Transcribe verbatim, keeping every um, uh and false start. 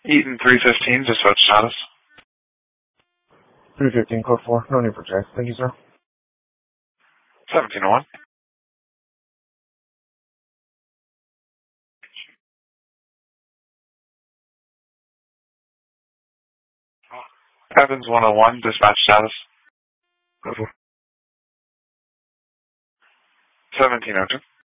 Eaton three fifteen, dispatch status. three fifteen, code four. No need for check. Thank you, sir. seventeen oh one. Evans one oh one, dispatch status. Code four. seventeen oh two.